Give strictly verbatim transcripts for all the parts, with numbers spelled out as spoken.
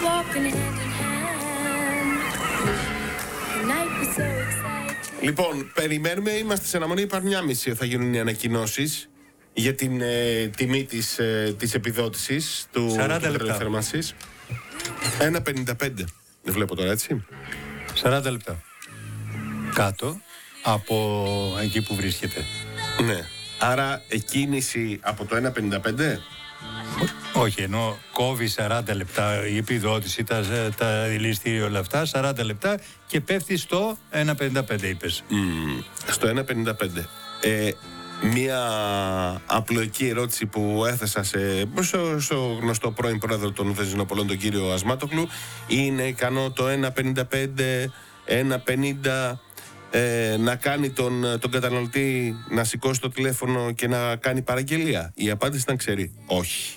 Λοιπόν, περιμένουμε, είμαστε σε αναμονή, υπάρχει μια μισή, θα γίνουν οι ανακοινώσεις για την ε, τιμή της, ε, της επιδότησης του πετρελαίου θέρμανσης. ένα πενήντα πέντε, δεν βλέπω τώρα, έτσι. σαράντα λεπτά. Κάτω από εκεί που βρίσκεται. Ναι. Άρα εκκίνηση από το ένα πενήντα πέντε. Όχι, ενώ κόβει σαράντα λεπτά η επιδότηση, τα, τα δηληστήρια, όλα αυτά, σαράντα λεπτά και πέφτει στο ένα πενήντα πέντε, είπες. Mm, στο ένα πενήντα πέντε. Ε, μία απλοϊκή ερώτηση που έθεσα σε, στο, στο γνωστό πρώην πρόεδρο των Βενζινοπολών, τον κύριο Ασμάτοκλου, είναι ικανό το ένα πενήντα πέντε, ένα πενήντα ε, να κάνει τον, τον καταναλωτή να σηκώσει το τηλέφωνο και να κάνει παραγγελία? Η απάντηση ήταν ξέρει, όχι.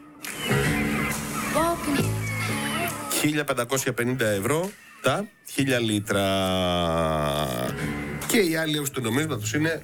χίλια πεντακόσια πενήντα ευρώ τα χίλια λίτρα. Και η άλλη έωση του νομίσματος είναι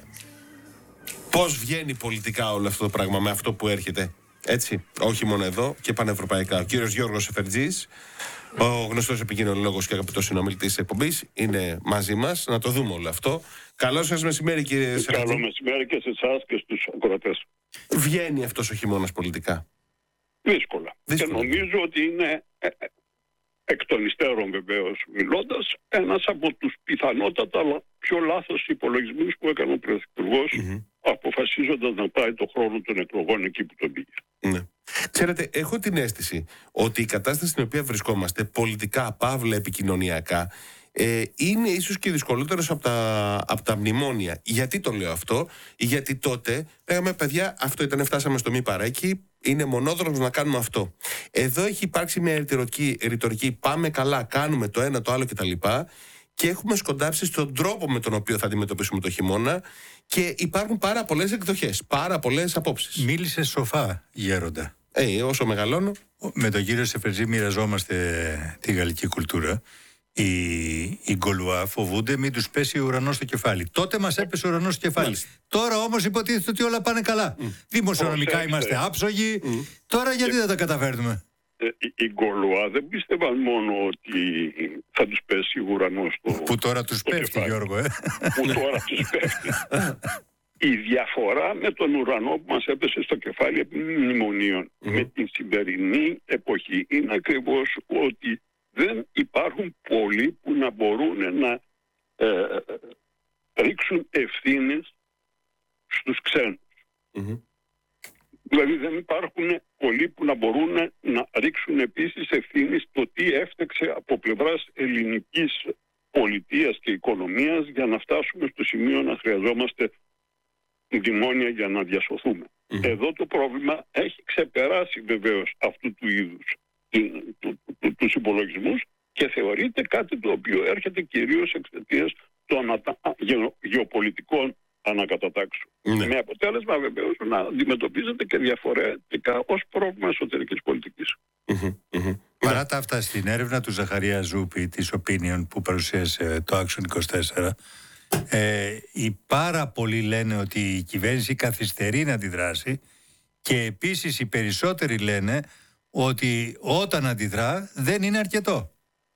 πώς βγαίνει πολιτικά όλο αυτό το πράγμα με αυτό που έρχεται. Έτσι, όχι μόνο εδώ και πανευρωπαϊκά. Ο κύριος Γιώργος Εφερτζής, ο γνωστός επικοινωνιολόγος και αγαπητός συνομιλητής της εκπομπής, είναι μαζί μας. Να το δούμε όλο αυτό. Καλό σας μεσημέρι, κύριε Εφερτζή. Καλό μεσημέρι και σε εσάς και στους ακροατές. Βγαίνει αυτός ο χειμώνας πολιτικά? Δύσκολα. Δύσκολα. Και νομίζω ότι είναι, ε, εκ των υστέρων βεβαίως μιλώντας, ένας από τους πιθανότατα αλλά πιο λάθος υπολογισμούς που έκανε ο Πρωθυπουργός, mm-hmm. αποφασίζοντας να πάει το χρόνο των εκλογών εκεί που τον πήγε. Ναι. Ξέρετε, έχω την αίσθηση ότι η κατάσταση στην οποία βρισκόμαστε πολιτικά, παύλα επικοινωνιακά, ε, είναι ίσως και δυσκολότερος από τα, από τα μνημόνια. Γιατί το λέω αυτό? Γιατί τότε λέγαμε, παιδιά, αυτό ήταν, φτάσαμε στο μη παρέκει, είναι μονόδρομος να κάνουμε αυτό. Εδώ έχει υπάρξει μια ρητορική, ρητορική πάμε καλά, κάνουμε το ένα, το άλλο κτλ. Και έχουμε σκοντάψει στον τρόπο με τον οποίο θα αντιμετωπίσουμε το χειμώνα και υπάρχουν πάρα πολλές εκδοχές, πάρα πολλές απόψεις. Μίλησε σοφά, Γέροντα. Ε, όσο μεγαλώνω. Με τον κύριο Σεφερτζή μοιραζόμαστε τη γαλλική κουλτούρα. Οι, οι Γκολουά φοβούνται μην τους πέσει ο ουρανός στο κεφάλι. Τότε μας έπεσε ο ουρανός στο κεφάλι. Μάλιστα. Τώρα όμως υποτίθεται ότι όλα πάνε καλά. Mm. Δημοσιονομικά mm. είμαστε άψογοι. Mm. Τώρα γιατί δεν τα καταφέρνουμε? Ε, οι Γκολουά δεν πίστευαν μόνο ότι θα τους πέσει ο ουρανός στο Που τώρα τους πέφτει, κεφάλι. Γιώργο, ε. Που τώρα τους πέφτει. Η διαφορά με τον ουρανό που μας έπεσε στο κεφάλι επί μνημονίων mm. με την σημερινή εποχή είναι ακριβώς ότι δεν υπάρχουν πολλοί που να μπορούν να ε, ρίξουν ευθύνες στους ξένους. Mm-hmm. Δηλαδή δεν υπάρχουν πολλοί που να μπορούν να ρίξουν επίσης ευθύνες το τι έφταξε από πλευράς ελληνικής πολιτείας και οικονομίας για να φτάσουμε στο σημείο να χρειαζόμαστε μνημόνια για να διασωθούμε. Mm-hmm. Εδώ το πρόβλημα έχει ξεπεράσει βεβαίως αυτού του είδους τους υπολογισμούς και θεωρείται κάτι το οποίο έρχεται κυρίως εξαιτίας των ατα... γεω... γεωπολιτικών ανακατατάξεων. Ναι. Με αποτέλεσμα βεβαίως να αντιμετωπίζεται και διαφορετικά ως πρόβλημα εσωτερικής πολιτικής. Mm-hmm. Mm-hmm. Παρά τα αυτά, στην έρευνα του Ζαχαρία Ζούπη της Opinion που παρουσίασε το Action είκοσι τέσσερα, ε, οι πάρα πολλοί λένε ότι η κυβέρνηση καθυστερεί να αντιδράσει και επίσης οι περισσότεροι λένε ότι όταν αντιδρά δεν είναι αρκετό.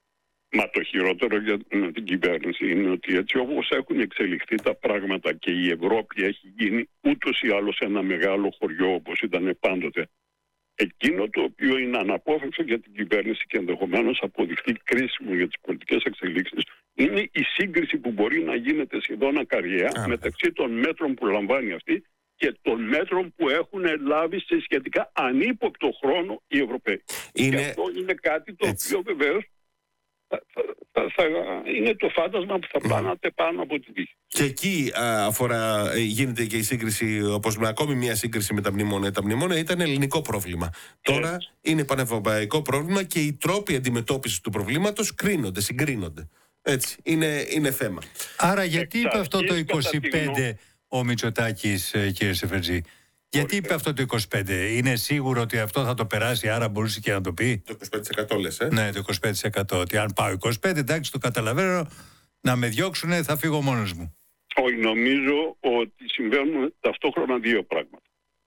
Μα το χειρότερο για την κυβέρνηση είναι ότι έτσι όπως έχουν εξελιχθεί τα πράγματα και η Ευρώπη έχει γίνει ούτως ή άλλως ένα μεγάλο χωριό όπως ήταν πάντοτε, εκείνο το οποίο είναι αναπόφευκτο για την κυβέρνηση και ενδεχομένως αποδειχθεί κρίσιμο για τις πολιτικές εξελίξεις είναι η σύγκριση που μπορεί να γίνεται σχεδόν ακαριαία ah. μεταξύ των μέτρων που λαμβάνει αυτή και των μέτρων που έχουν λάβει σε σχετικά ανύποπτο χρόνο οι Ευρωπαίοι. Είναι... Και αυτό είναι κάτι το έτσι. οποίο βεβαίως θα, θα, θα, θα είναι το φάντασμα που θα πλάνατε πάνω από τη τύχη. Και εκεί α, αφορά, γίνεται και η σύγκριση, όπως με ακόμη μια σύγκριση με τα μνημόνια. Τα μνημόνια ήταν ελληνικό πρόβλημα. Τώρα έτσι. είναι πανευρωπαϊκό πρόβλημα και οι τρόποι αντιμετώπισης του προβλήματος κρίνονται, συγκρίνονται. Έτσι, είναι, είναι θέμα. Άρα γιατί είπε αυτό το είκοσι πέντε ο Μητσοτάκης, κύριε Σεφερτζή? Γιατί είπε αυτό το είκοσι πέντε? Είναι σίγουρο ότι αυτό θα το περάσει, άρα μπορούσε και να το πει? Το είκοσι πέντε τοις εκατό λες, ε? Ναι, το είκοσι πέντε τοις εκατό. Ότι αν πάω είκοσι πέντε, εντάξει, το καταλαβαίνω, να με διώξουνε, θα φύγω μόνος μου. Όχι, νομίζω ότι συμβαίνουν ταυτόχρονα δύο πράγματα.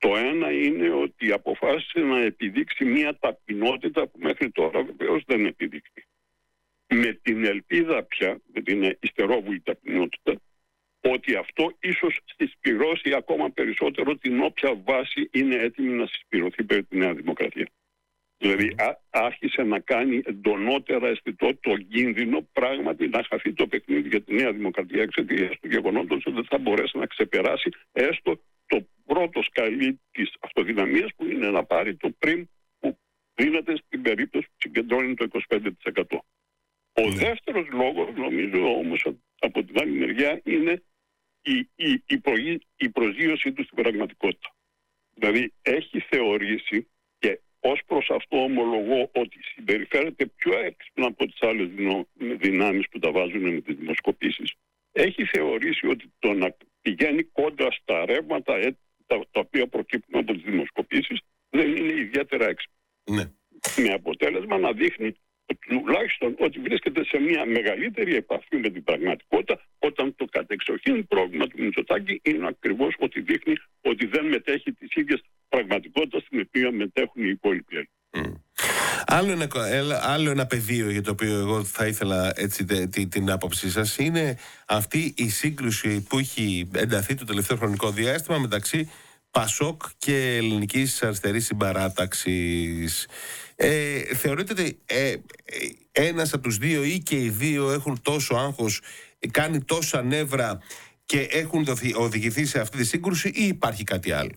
Το ένα είναι ότι αποφάσισε να επιδείξει μια ταπεινότητα που μέχρι τώρα βεβαίως δεν επιδείχνει. Με την ελπίδα πια, με την υστερόβουλη ταπεινότητα, ότι αυτό ίσως συσπυρώσει ακόμα περισσότερο την όποια βάση είναι έτοιμη να συσπυρωθεί περί τη Νέα Δημοκρατία. Δηλαδή α, άρχισε να κάνει εντονότερα αισθητό το κίνδυνο πράγματι να χαθεί το παιχνίδι για τη Νέα Δημοκρατία εξαιτίας του γεγονότος ότι δεν θα μπορέσει να ξεπεράσει έστω το πρώτο σκαλί της αυτοδυναμίας που είναι να πάρει το πριμ που δίνεται στην περίπτωση που συγκεντρώνει το είκοσι πέντε τοις εκατό. Ο δεύτερος λόγος, νομίζω όμως από την άλλη μεριά, είναι η, η, η, προ, η προσγείωσή του στην πραγματικότητα. Δηλαδή έχει θεωρήσει, και ως προς αυτό ομολογώ ότι συμπεριφέρεται πιο έξυπνα από τις άλλες δυνάμεις που τα βάζουν με τις δημοσκοπήσεις, έχει θεωρήσει ότι το να πηγαίνει κόντρα στα ρεύματα ε, τα, τα οποία προκύπτουν από τις δημοσκοπήσεις δεν είναι ιδιαίτερα έξυπνο. Ναι. Με αποτέλεσμα να δείχνει τουλάχιστον ότι βρίσκεται σε μια μεγαλύτερη επαφή με την πραγματικότητα, όταν το κατεξοχήν πρόβλημα του Μητσοτάκη είναι ακριβώς ότι δείχνει ότι δεν μετέχει τις ίδιες πραγματικότητες στην οποία μετέχουν οι υπόλοιποι. Mm. Άλλο ένα, άλλο ένα πεδίο για το οποίο εγώ θα ήθελα έτσι, την, την άποψή σας είναι αυτή η σύγκρουση που έχει ενταθεί το τελευταίο χρονικό διάστημα μεταξύ Πασόκ και Ελληνικής Αριστερής Συμπαράταξης. Ε, θεωρείτε ότι ε, ε, ένας από τους δύο ή και οι δύο έχουν τόσο άγχος, κάνει τόσα νεύρα και έχουν οδηγηθεί σε αυτή τη σύγκρουση, ή υπάρχει κάτι άλλο?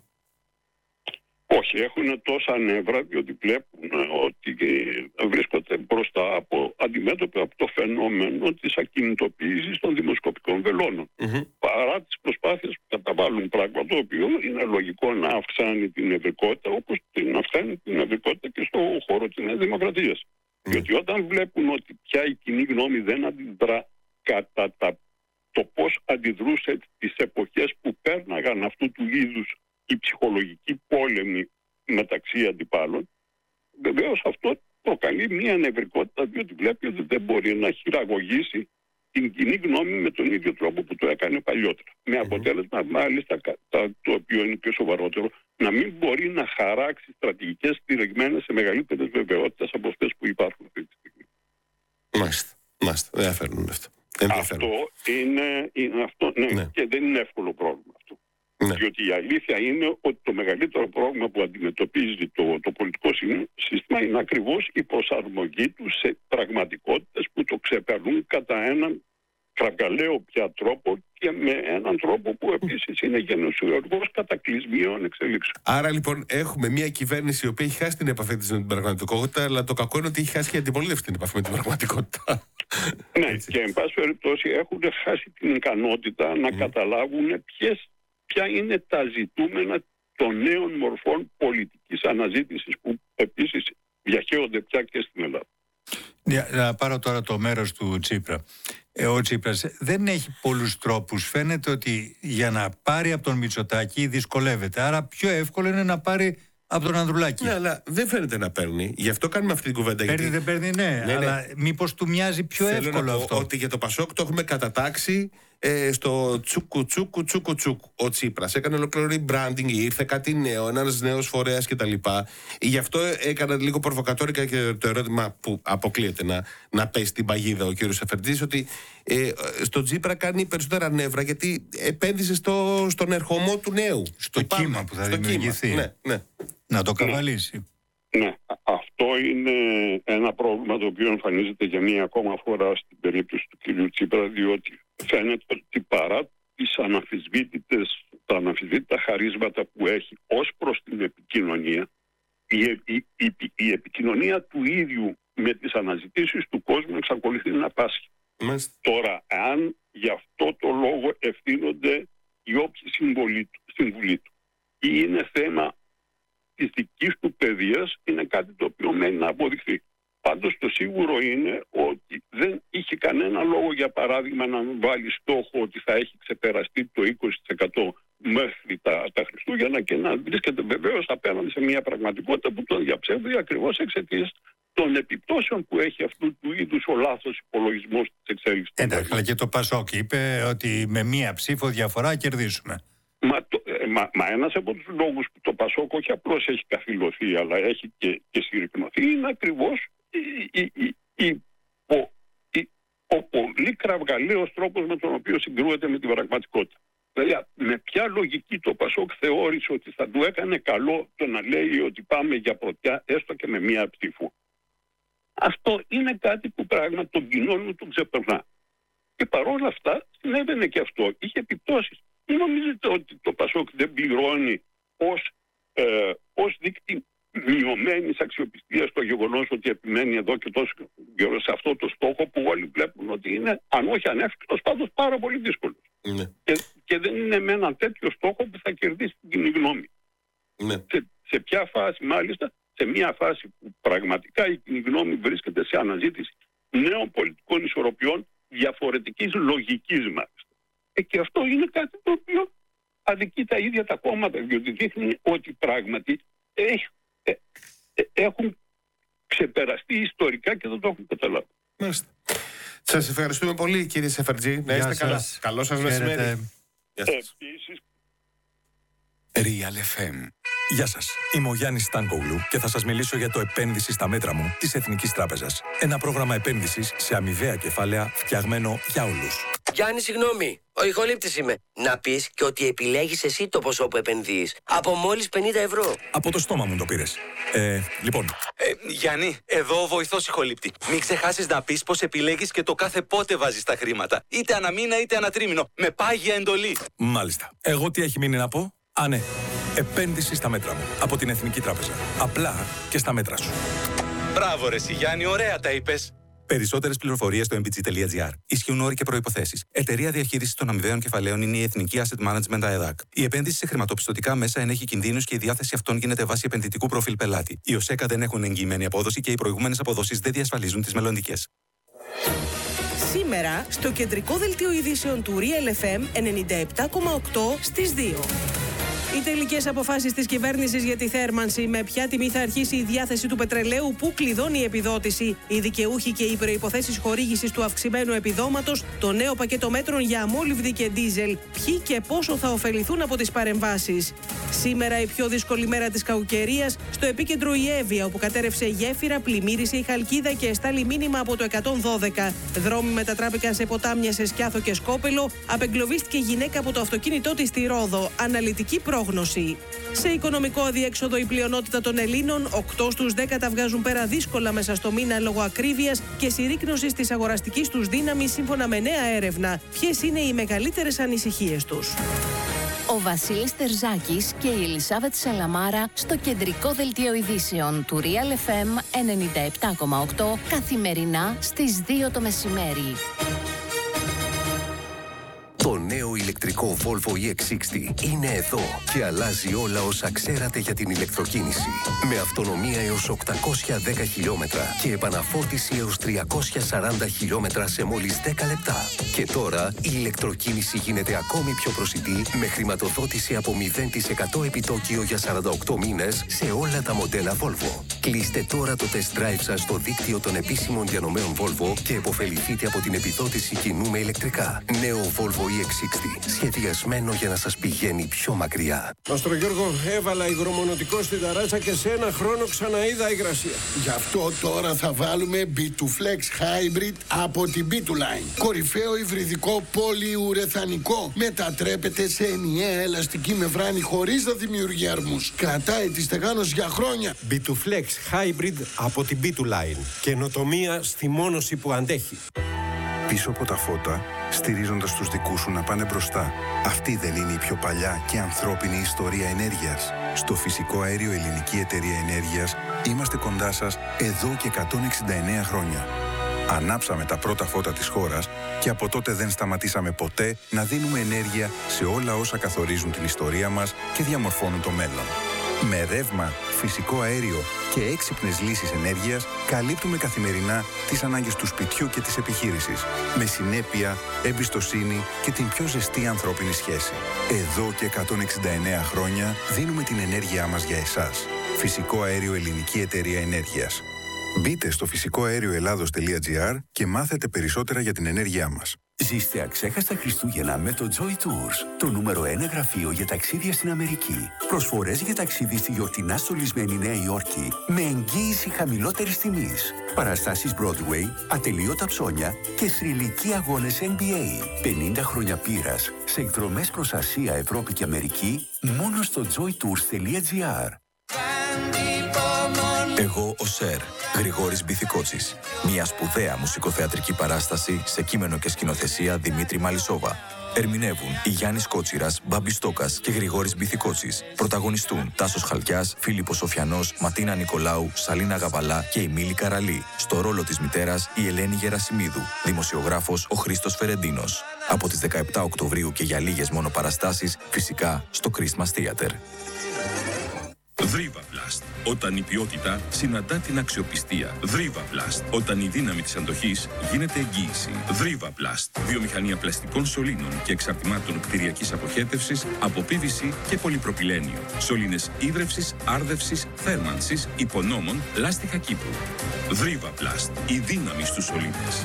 Όχι, έχουν τόσα νεύρα διότι βλέπουν ότι βρίσκονται μπροστά από αντιμέτωποι από το φαινόμενο της ακινητοποίησης των δημοσκοπικών βελόνων. Mm-hmm. Παρά τις προσπάθειες που καταβάλουν, πράγμα το οποίο είναι λογικό να αυξάνει την νευρικότητα, όπως την αυξάνει την νευρικότητα και στον χώρο της Νέας Δημοκρατίας. Mm-hmm. Διότι όταν βλέπουν ότι πια η κοινή γνώμη δεν αντιδρά κατά τα, το πώς αντιδρούσε τις εποχές που πέρναγαν αυτού του είδους η ψυχολογική πόλεμη μεταξύ αντιπάλων, βεβαίως αυτό προκαλεί μια νευρικότητα, διότι βλέπει ότι δεν μπορεί να χειραγωγήσει την κοινή γνώμη με τον ίδιο τρόπο που το έκανε παλιότερα. Mm-hmm. Με αποτέλεσμα, μάλιστα, το οποίο είναι πιο σοβαρότερο, να μην μπορεί να χαράξει στρατηγικές στηριγμένες σε μεγαλύτερες βεβαιότητες από αυτές που υπάρχουν αυτή τη στιγμή. Μάλιστα. Μάλιστα. Δεν αφαιρούν αυτό. Αυτό είναι, είναι αυτό, ναι, ναι. Και δεν είναι εύκολο πρόβλημα αυτό. Ναι. Διότι η αλήθεια είναι ότι το μεγαλύτερο πρόβλημα που αντιμετωπίζει το, το πολιτικό σύστημα είναι ακριβώς η προσαρμογή του σε πραγματικότητες που το ξεπερνούν κατά έναν κραυγαλαίο πια τρόπο και με έναν τρόπο που επίσης είναι γενεσιουργός κατακλυσμίων εξελίξεων. Άρα λοιπόν έχουμε μια κυβέρνηση η οποία έχει χάσει την επαφή της με την πραγματικότητα, αλλά το κακό είναι ότι έχει χάσει και αντιπολίτευση την επαφή με την πραγματικότητα. Ναι, έτσι. Και εν πάση περιπτώσει έχουν χάσει την ικανότητα να mm. καταλάβουν ποιες ποια είναι τα ζητούμενα των νέων μορφών πολιτικής αναζήτησης που επίσης διαχέονται πια και στην Ελλάδα. Να πάρω τώρα το μέρος του Τσίπρα. Ε, ο Τσίπρας δεν έχει πολλούς τρόπους. Φαίνεται ότι για να πάρει από τον Μητσοτάκη δυσκολεύεται. Άρα πιο εύκολο είναι να πάρει από τον Ανδρουλάκη. Ναι, αλλά δεν φαίνεται να παίρνει. Γι' αυτό κάνουμε αυτή την κουβέντα. Παίρνει, γιατί... δεν παίρνει, ναι. ναι αλλά ναι. Μήπως του μοιάζει πιο Θέλω εύκολο να πω αυτό. Ότι για το Πασόκ το έχουμε κατατάξει ε, στο τσούκου τσούκου τσούκου τσούκου. Ο Τσίπρας έκανε ολόκληρο rebranding, ήρθε κάτι νέο, ένας νέος φορέας κτλ. Γι' αυτό έκανα λίγο προβοκατόρικα και το ερώτημα που αποκλείεται να, να πέσει στην παγίδα ο κύριος Σαφερτζής, ότι ε, στο Τσίπρα κάνει περισσότερα νεύρα γιατί επένδυσε στο, στον ερχομό του νέου. Στο κύμα πάμε, που θα δημιουργηθεί. Ναι, ναι. Να το καβαλήσει. Ναι, αυτό είναι ένα πρόβλημα το οποίο εμφανίζεται για μία ακόμα φορά στην περίπτωση του κυρίου Τσίπρα, διότι φαίνεται ότι παρά τις αναμφισβήτητες, τα αναμφισβήτητα χαρίσματα που έχει ως προς την επικοινωνία, η, η, η, η επικοινωνία του ίδιου με τις αναζητήσεις του κόσμου εξακολουθεί να πάσχει. Μάλιστα. Τώρα, αν γι' αυτό το λόγο ευθύνονται οι όποιοι συμβουλοί του ή είναι θέμα της δικής του παιδείας, είναι κάτι το οποίο μένει να αποδειχθεί. Πάντως το σίγουρο είναι ότι δεν είχε κανένα λόγο, για παράδειγμα, να βάλει στόχο ότι θα έχει ξεπεραστεί το είκοσι τοις εκατό μέχρι τα, τα Χριστούγεννα και να βρίσκεται βεβαίως απέναντι σε μια πραγματικότητα που τον διαψεύδει ακριβώς εξαιτίας των επιπτώσεων που έχει αυτού του είδους ο λάθος υπολογισμός της εξέλιξης. Εντάξει, αλλά και το Πασόκ είπε ότι με μία ψήφο διαφορά κερδίσουμε. Μα το, μα, μα ένας από τους λόγους που το Πασόκ όχι απλώς έχει καθυλωθεί, αλλά έχει και, και συρρυκνωθεί, είναι ακριβώς η, η, η, η, ο, η, ο πολύ κραυγαλαίος τρόπος με τον οποίο συγκρούεται με την πραγματικότητα. Δηλαδή, με ποια λογική το Πασόκ θεώρησε ότι θα του έκανε καλό το να λέει ότι πάμε για πρωτιά, έστω και με μία ψήφο. Αυτό είναι κάτι που πράγματι τον κοινό του ξεπερνά. Και παρόλα αυτά συνέβαινε και αυτό. Είχε επιπτώσεις. Δεν νομίζετε ότι το Πασόκ δεν πληρώνει ως, ε, ως δείκτη μειωμένης αξιοπιστίας το γεγονός ότι επιμένει εδώ και τόσο καιρό σε αυτό το στόχο που όλοι βλέπουν ότι είναι, αν όχι ανέφικτος, πάντως πάρα πολύ δύσκολος. Ναι. Και, και δεν είναι με έναν τέτοιο στόχο που θα κερδίσει την κοινή γνώμη. Ναι. Σε, σε ποια φάση, μάλιστα, σε μια φάση που πραγματικά η κοινή γνώμη βρίσκεται σε αναζήτηση νέων πολιτικών ισορροπιών διαφορετικής λογικής μάλιστα. Ε, και αυτό είναι κάτι το οποίο αδικεί τα ίδια τα κόμματα, διότι δείχνει ότι πράγματι έχ, ε, ε, έχουν ξεπεραστεί ιστορικά και δεν το έχουν καταλάβει. Μάλιστα. Σας ευχαριστούμε πολύ, κύριε Σεφερτζή. Να είστε καλά. Καλό σας μεσημέρι. Επίσης. Real εφ εμ. Γεια σας, είμαι ο Γιάννης Στάνκογλου και θα σας μιλήσω για το επένδυση στα μέτρα μου της Εθνικής Τράπεζας. Ένα πρόγραμμα επένδυσης σε αμοιβαία κεφάλαια φτιαγμένο για όλους. Γιάννη, συγγνώμη, ο ηχολήπτης είμαι. Να πεις και ότι επιλέγεις εσύ το ποσό που επενδύεις. Από μόλις πενήντα ευρώ. Από το στόμα μου το πήρες. Ε, λοιπόν. Ε, Γιάννη, εδώ ο βοηθός ηχολήπτη. Μην ξεχάσεις να πεις πως επιλέγεις και το κάθε πότε βάζεις τα χρήματα. Είτε ανά μήνα είτε ανά τρίμηνο. Με πάγια εντολή. Μάλιστα. Εγώ τι έχει μείνει να πω? Α, ναι. Επένδυση στα μέτρα μου. Από την Εθνική Τράπεζα. Απλά και στα μέτρα σου. Μπράβο ρε εσύ, Γιάννη, ωραία τα είπες. Περισσότερες πληροφορίες στο εμ πι τζι τελεία τζι άρ. Ισχύουν όροι και προϋποθέσεις. Εταιρεία διαχείρισης των αμοιβαίων κεφαλαίων είναι η Εθνική Asset Management ΑΕΔΑΚ. Η επένδυση σε χρηματοπιστωτικά μέσα ενέχει κινδύνους και η διάθεση αυτών γίνεται βάσει επενδυτικού προφίλ πελάτη. Οι ΟΣΕΚΑ δεν έχουν εγγυημένη απόδοση και οι προηγούμενες αποδόσεις δεν διασφαλίζουν τις μελλοντικές. Σήμερα, στο κεντρικό δελτίο ειδήσεων του Real εφ εμ ενενήντα επτά κόμμα οκτώ στις δύο. Οι τελικές αποφάσεις της κυβέρνησης για τη θέρμανση, με ποια τιμή θα αρχίσει η διάθεση του πετρελαίου, πού κλειδώνει η επιδότηση, οι δικαιούχοι και οι προϋποθέσεις χορήγησης του αυξημένου επιδόματος, το νέο πακέτο μέτρων για αμόλυβδη και ντίζελ, ποιοι και πόσο θα ωφεληθούν από τις παρεμβάσεις. Σήμερα η πιο δύσκολη μέρα της κακοκαιρίας, στο επίκεντρο η Εύβοια, όπου κατέρευσε γέφυρα, πλημμύρισε η Χαλκίδα και εστάλει μήνυμα από το εκατόν δώδεκα. Δρόμοι μετατράπηκαν σε ποτάμια σε Σκιάθο και Σκόπελο, απεγκλωβίστηκε γυναίκα από το αυτοκίνητό της στη Ρόδο. Αναλυτική πρόγνωση. Σε οικονομικό αδιέξοδο η πλειονότητα των Ελλήνων, οκτώ στους δέκα τα βγάζουν πέρα δύσκολα μέσα στο μήνα λόγω ακρίβειας και συρρίκνωσης της αγοραστικής τους δύναμης σύμφωνα με νέα έρευνα. Ποιες είναι οι μεγαλύτερες ανησυχίες τους? Ο Βασίλης Τερζάκης και η Ελισάβετ Σαλαμάρα στο κεντρικό δελτίο ειδήσεων του Real εφ εμ ενενήντα επτά κόμμα οκτώ καθημερινά στις δύο το μεσημέρι. Το νέο ηλεκτρικό Volvo ι εξ εξήντα είναι εδώ και αλλάζει όλα όσα ξέρατε για την ηλεκτροκίνηση. Με αυτονομία έως οκτακόσια δέκα χιλιόμετρα και επαναφόρτιση έως τριακόσια σαράντα χιλιόμετρα σε μόλις δέκα λεπτά. Και τώρα η ηλεκτροκίνηση γίνεται ακόμη πιο προσιτή με χρηματοδότηση από μηδέν τοις εκατό επιτόκιο για σαράντα οκτώ μήνες σε όλα τα μοντέλα Volvo. Κλείστε τώρα το test drive σας στο δίκτυο των επίσημων διανομέων Volvo και επωφεληθείτε από την επιδότηση κοινού με ηλεκτρικά. Νέο Volvo ι εξ εξήντα, σχεδιασμένο για να σας πηγαίνει πιο μακριά. Μαστρο Γιώργο, έβαλα υγρομονωτικό στην ταράτσα και σε ένα χρόνο ξαναείδα υγρασία. Γι' αυτό τώρα θα βάλουμε μπι τού Flex Hybrid από την μπι τού Line. Κορυφαίο υβριδικό πολυουρεθανικό. Μετατρέπεται σε ενιαία ελαστική μεμβράνη χωρίς να δημιουργεί αρμούς. Κρατάει τη στεγάνωση για χρόνια. μπι τού Flex Hybrid από την μπι τού Line. Καινοτομία στη μόνωση που αντέχει. Πίσω από τα φώτα, στηρίζοντας τους δικούς σου να πάνε μπροστά. Αυτή δεν είναι η πιο παλιά και ανθρώπινη ιστορία ενέργειας? Στο Φυσικό Αέριο Ελληνική Εταιρεία Ενέργειας είμαστε κοντά σας εδώ και εκατόν εξήντα εννέα χρόνια. Ανάψαμε τα πρώτα φώτα της χώρας και από τότε δεν σταματήσαμε ποτέ να δίνουμε ενέργεια σε όλα όσα καθορίζουν την ιστορία μας και διαμορφώνουν το μέλλον. Με ρεύμα, φυσικό αέριο και έξυπνες λύσεις ενέργειας καλύπτουμε καθημερινά τις ανάγκες του σπιτιού και της επιχείρησης. Με συνέπεια, εμπιστοσύνη και την πιο ζεστή ανθρώπινη σχέση. Εδώ και εκατόν εξήντα εννέα χρόνια δίνουμε την ενέργειά μας για εσάς. Φυσικό Αέριο Ελληνική Εταιρεία Ενέργειας. Μπείτε στο φυσικό αέριο ελλάδος τελεία τζι άρ και μάθετε περισσότερα για την ενέργειά μας. Ζήστε αξέχαστα Χριστούγεννα με το Joy Tours, το νούμερο ένα γραφείο για ταξίδια στην Αμερική. Προσφορές για ταξίδι στη γιορτινά στολισμένη Νέα Υόρκη με εγγύηση χαμηλότερης τιμής. Παραστάσεις Broadway, ατελείωτα ψώνια και θρυλικοί αγώνες N B A. πενήντα χρόνια πείρας σε εκδρομές προς Ασία, Ευρώπη και Αμερική μόνο στο joy tours τελεία gr. Εγώ ο Σερ, Γρηγόρης Μπιθικότσης. Μια σπουδαία μουσικοθεατρική παράσταση σε κείμενο και σκηνοθεσία Δημήτρη Μαλισσόβα. Ερμηνεύουν η Γιάννης Κότσιρας, Μπάμπης Στόκας και Γρηγόρης Μπιθικότσης. Πρωταγωνιστούν Τάσος Χαλκιάς, Φίλιππος Σοφιανός, Ματίνα Νικολάου, Σαλίνα Γαβαλά και η Μίλη Καραλή. Στο ρόλο της μητέρας η Ελένη Γερασιμίδου. Δημοσιογράφος ο Χρήστος Φερεντίνος. Από τις δεκαεπτά Οκτωβρίου και για λίγες μόνο παραστάσεις, φυσικά στο Christmas Theater. Δρίβαβλαστ. Όταν η ποιότητα συναντά την αξιοπιστία. Δρίβαβλαστ. Όταν η δύναμη της αντοχής γίνεται εγγύηση. Δρίβαβλαστ. Βιομηχανία πλαστικών σωλήνων και εξαρτημάτων κτηριακής αποχέτευσης από πι βι σι και πολυπροπυλένιο. Σωλήνες ίδρευσης, άρδευσης, θέρμανσης, υπονόμων, λάστιχα κήπου. Δρίβαβλαστ. Η δύναμη στους σωλήνες.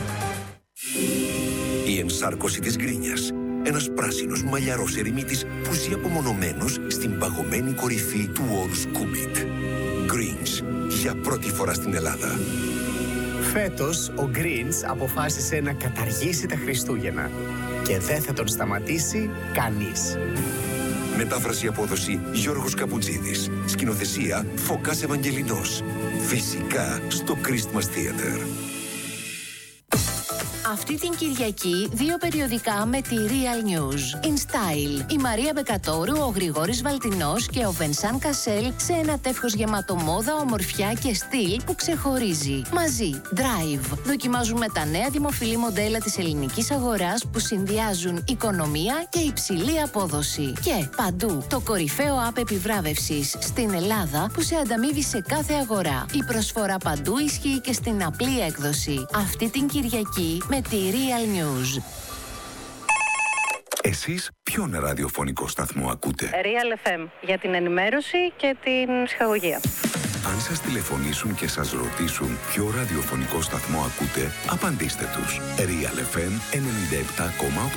Η ενσάρκωση της γκρίνιας. Ένας πράσινος μαλλιαρός ερημίτης που ζει απομονωμένος στην παγωμένη κορυφή του όρους Κούμιτ. Greens, για πρώτη φορά στην Ελλάδα. Φέτος ο Greens αποφάσισε να καταργήσει τα Χριστούγεννα και δεν θα τον σταματήσει κανείς. Μετάφραση απόδοση Γιώργος Καπουτζίδης. Σκηνοθεσία Φωκάς Ευαγγελινός. Φυσικά στο Christmas Theater. Αυτή την Κυριακή, δύο περιοδικά με τη Real News. In Style, η Μαρία Μπεκατόρου, ο Γρηγόρης Βαλτινός και ο Βενσάν Κασέλ σε ένα τεύχος γεμάτο μόδα, ομορφιά και στυλ που ξεχωρίζει. Μαζί, Drive. Δοκιμάζουμε τα νέα δημοφιλή μοντέλα της ελληνικής αγοράς που συνδυάζουν οικονομία και υψηλή απόδοση. Και παντού, το κορυφαίο app επιβράβευσης στην Ελλάδα που σε ανταμείβει σε κάθε αγορά. Η προσφορά παντού ισχύει και στην απλή έκδοση. Αυτή την Κυριακή με τη Real News. Εσείς ποιον ραδιοφωνικό σταθμό ακούτε? Real εφ εμ για την ενημέρωση και την ψυχαγωγία. Αν σας τηλεφωνήσουν και σας ρωτήσουν ποιο ραδιοφωνικό σταθμό ακούτε, απαντήστε τους. Real εφ εμ ενενήντα επτά κόμμα οκτώ.